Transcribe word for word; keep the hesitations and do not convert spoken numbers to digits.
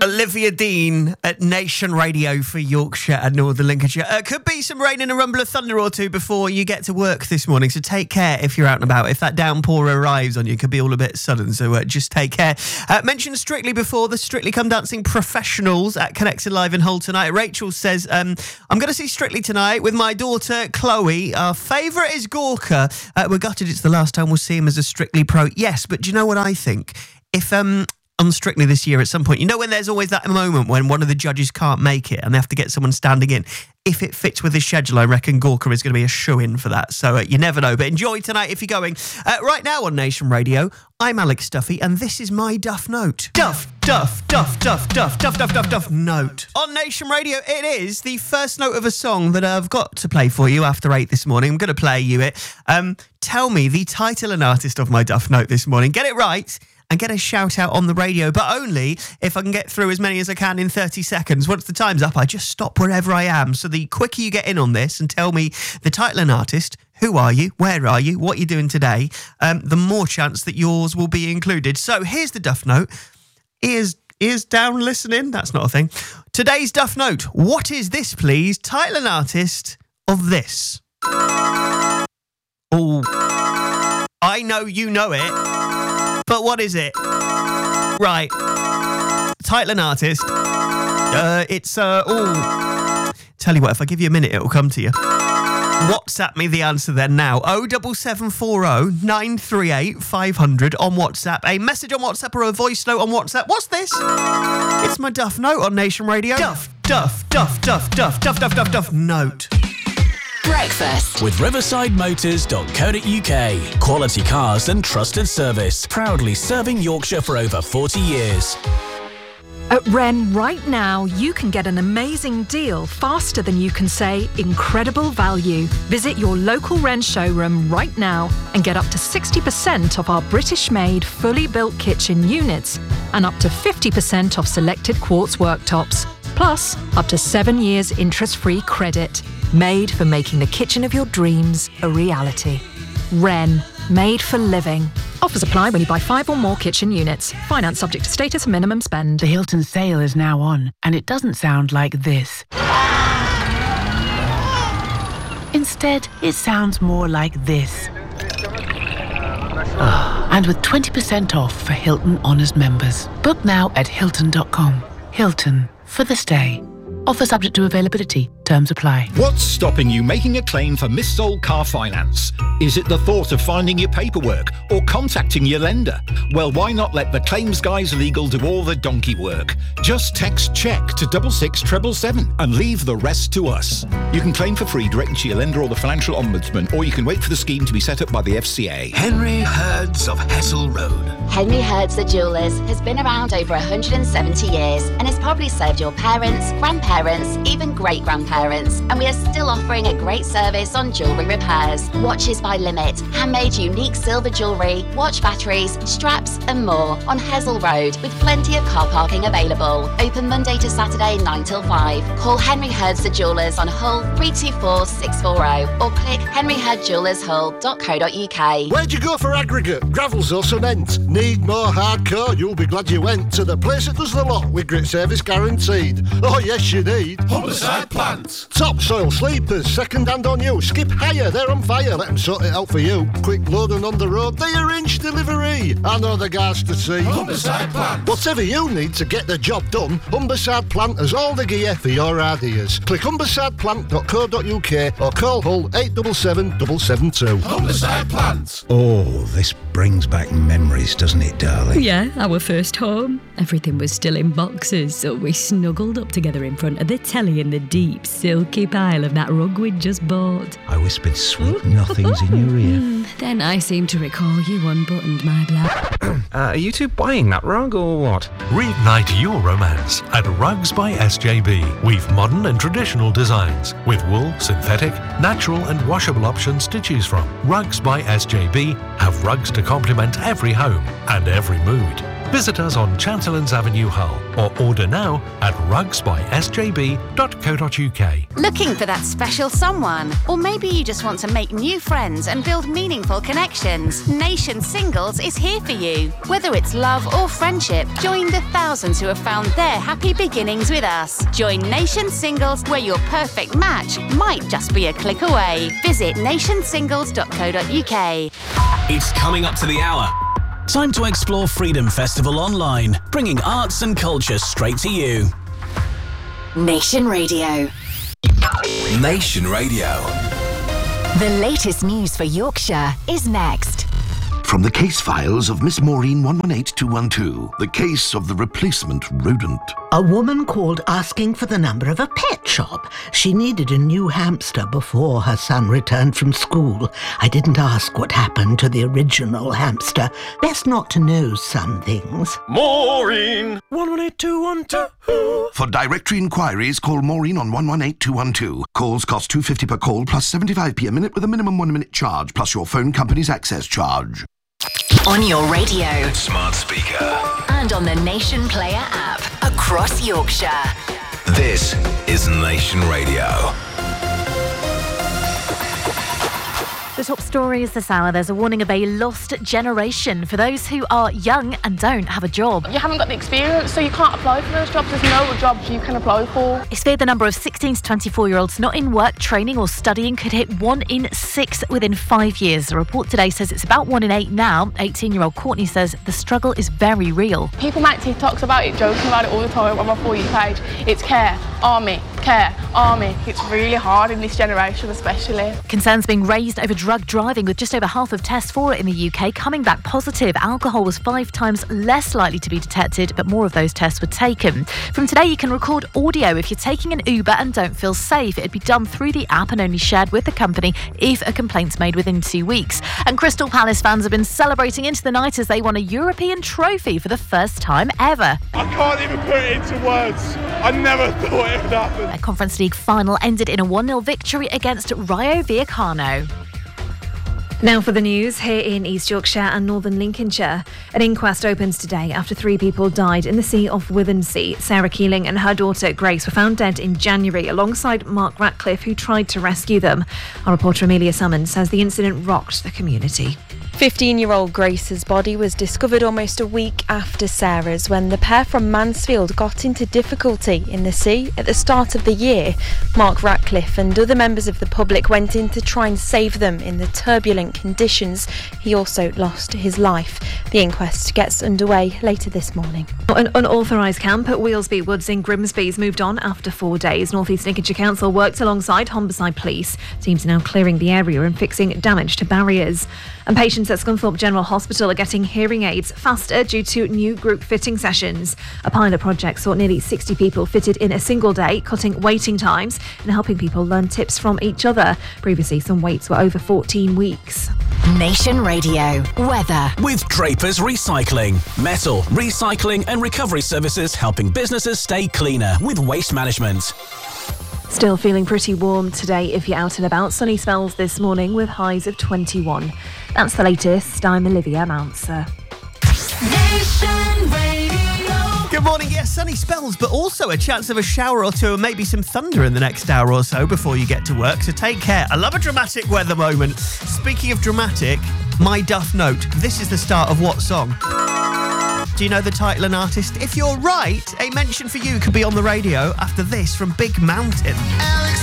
Olivia Dean at Nation Radio for Yorkshire and Northern Lincolnshire. Uh, could be some rain and a rumble of thunder or two before you get to work this morning, so take care if you're out and about. If that downpour arrives on you, it could be all a bit sudden, so uh, just take care. Uh, mentioned Strictly before, the Strictly Come Dancing professionals at Connected Live in Hull tonight. Rachel says, um, I'm going to see Strictly tonight with my daughter Chloe. Our favourite is Gorka. Uh, we're gutted it's the last time we'll see him as a Strictly pro. Yes, but do you know what I think? If... um. on Strictly this year at some point, you know when there's always that moment when one of the judges can't make it and they have to get someone standing in? If it fits with his schedule, I reckon Gorka is going to be a shoo-in for that. So uh, you never know, but enjoy tonight if you're going. Uh, right now on Nation Radio, I'm Alex Duffy, and this is my Duff Note. Duff, Duff, Duff, Duff, Duff, Duff, Duff, Duff, Duff Note. On Nation Radio, it is the first note of a song that I've got to play for you after eight this morning. I'm going to play you it. Um, tell me the title and artist of my Duff Note this morning. Get it right and get a shout out on the radio, but only if I can get through as many as I can in thirty seconds. Once the time's up, I just stop wherever I am. So the quicker you get in on this and tell me the title and artist, who are you, where are you, what you're doing today, um, the more chance that yours will be included. So here's the Duff Note. Ears, ears down, listening. That's not a thing. Today's Duff Note. What is this, please? Title and artist of this. Oh, I know you know it. But what is it? Right. Title and artist. Uh, it's, uh, oh. Tell you what, if I give you a minute, it'll come to you. WhatsApp me the answer then now. oh seven seven four oh nine three eight five hundred on WhatsApp. A message on WhatsApp or a voice note on WhatsApp. What's this? It's my Duff Note on Nation Radio. Duff, Duff, Duff, Duff, Duff, Duff, Duff, Duff, Duff Note. Breakfast with riverside motors dot co dot uk. Quality cars and trusted service. Proudly serving Yorkshire for over forty years. At Wren, right now, you can get an amazing deal faster than you can say incredible value. Visit your local Wren showroom right now and get up to sixty percent off our British-made, fully built kitchen units and up to fifty percent off selected quartz worktops. Plus, up to seven years interest-free credit. Made for making the kitchen of your dreams a reality. Wren, made for living. Offers apply when you buy five or more kitchen units. Finance subject to status and minimum spend. The Hilton sale is now on, and it doesn't sound like this. Instead, it sounds more like this. Oh, and with twenty percent off for Hilton Honors members. Book now at hilton dot com. Hilton, for the stay. Offer subject to availability. Terms apply. What's stopping you making a claim for missold car finance? Is it the thought of finding your paperwork or contacting your lender? Well, why not let the Claims Guys Legal do all the donkey work? Just text check to double six treble seven and leave the rest to us. You can claim for free directly to your lender or the Financial Ombudsman, or you can wait for the scheme to be set up by the F C A. Henry Hurd's of Hessel Road. Henry Hurd's The Jewellers has been around over one hundred seventy years and has probably served your parents, grandparents, even great-grandparents. And we are still offering a great service on jewellery repairs. Watches by Limit, handmade unique silver jewellery, watch batteries, straps and more on Hessel Road with plenty of car parking available. Open Monday to Saturday nine till five. Call Henry Hurd's The Jewellers on Hull three two four six four zero or click henry hurd jewellers hull dot co dot uk. Where'd you go for aggregate, gravels or cement? Need more hardcore? You'll be glad you went to the place that does the lot with grit service guaranteed. Oh yes you need Humberside Plants. Topsoil sleepers, second hand on you. Skip higher, they're on fire. Let them sort it out for you. Quick load and on the road, they arrange delivery. I know the guys to see. Humberside Plants. Whatever you need to get the job done, Humberside Plant has all the gear for your ideas. Click humberside plant dot co dot uk or call Hull eight seven seven seven seven two. Humberside Plants. Oh, this brings back memories, doesn't it, darling? Yeah, our first home. Everything was still in boxes, so we snuggled up together in front of the telly in the deep, silky pile of that rug we'd just bought. I whispered sweet nothings in your ear. Then I seem to recall you unbuttoned my black. uh, are you two buying that rug or what? Reignite your romance at Rugs by S J B. We've modern and traditional designs with wool, synthetic, natural and washable options to choose from. Rugs by S J B have rugs to complement every home and every mood. Visit us on Chancellors Avenue, Hull, or order now at rugs by s j b dot co dot u k. Looking for that special someone? Or maybe you just want to make new friends and build meaningful connections? Nation Singles is here for you. Whether it's love or friendship, join the thousands who have found their happy beginnings with us. Join Nation Singles, where your perfect match might just be a click away. Visit nation singles dot co dot u k. It's coming up to the hour. Time to explore Freedom Festival online, bringing arts and culture straight to you. Nation Radio. Nation Radio. The latest news for Yorkshire is next. From the case files of Miss Maureen one one eight two one two, the case of the replacement rodent. A woman called asking for the number of a pet shop. She needed a new hamster before her son returned from school. I didn't ask what happened to the original hamster. Best not to know some things. Maureen one one eight two one two. For directory inquiries, call Maureen on one one eight two one two. Calls cost two pounds fifty per call plus seventy-five p a minute with a minimum one minute charge plus your phone company's access charge. On your radio. Smart speaker. And on the Nation Player app. Across Yorkshire. This is Nation Radio. The top stories this hour, there's a warning of a lost generation for those who are young and don't have a job. You haven't got the experience, so you can't apply for those jobs. There's no jobs you can apply for. It's feared the number of sixteen to twenty-four-year-olds not in work, training or studying could hit one in six within five years. The report today says it's about one in eight now. eighteen-year-old Courtney says the struggle is very real. People make TikToks about it, joking about it all the time on my For You page. It's care, army, care, army. It's really hard in this generation especially. Concerns being raised over drug driving, with just over half of tests for it in the U K coming back positive. Alcohol was five times less likely to be detected, but more of those tests were taken. From today, you can record audio if you're taking an Uber and don't feel safe. It'd be done through the app and only shared with the company if a complaint's made within two weeks. And Crystal Palace fans have been celebrating into the night as they won a European trophy for the first time ever. I can't even put it into words. I never thought it would happen. A Conference League final ended in a one nil victory against Rayo Vallecano. Now for the news here in East Yorkshire and Northern Lincolnshire. An inquest opens today after three people died in the sea off Withensea. Sarah Keeling and her daughter Grace were found dead in January alongside Mark Ratcliffe, who tried to rescue them. Our reporter Amelia Summons says the incident rocked the community. fifteen-year-old Grace's body was discovered almost a week after Sarah's, when the pair from Mansfield got into difficulty in the sea at the start of the year. Mark Ratcliffe and other members of the public went in to try and save them in the turbulent conditions. He also lost his life. The inquest gets underway later this morning. An unauthorised camp at Wheelsby Woods in Grimsby has moved on after four days. North East Lincolnshire Council worked alongside Humberside Police. Teams are now clearing the area and fixing damage to barriers. And patients at Scunthorpe General Hospital are getting hearing aids faster due to new group fitting sessions. A pilot project saw nearly sixty people fitted in a single day, cutting waiting times and helping people learn tips from each other. Previously, some waits were over fourteen weeks. Nation Radio. Weather. With Draper's Recycling. Metal, recycling and recovery services helping businesses stay cleaner with waste management. Still feeling pretty warm today if you're out and about. Sunny spells this morning with highs of twenty-one. That's the latest. I'm Olivia Mounser. Good morning. Yes, sunny spells, but also a chance of a shower or two and maybe some thunder in the next hour or so before you get to work. So take care. I love a dramatic weather moment. Speaking of dramatic, my Duff note. This is the start of what song? Do you know the title and artist? If you're right, a mention for you could be on the radio after this from Big Mountain. Alex